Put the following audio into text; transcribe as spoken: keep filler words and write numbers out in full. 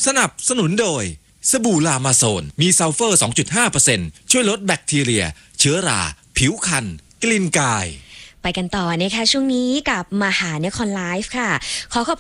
สนับสนุนโดยสบู่ลามาโซนมีซัลเฟอร์ สองจุดห้าเปอร์เซ็นต์ ช่วยลดแบคทีเรียเชื้อราผิวคันกลิ่นกายไปกันต่อนะคะช่วงนี้กับมหานครไลฟ์ค่ะขอขอบ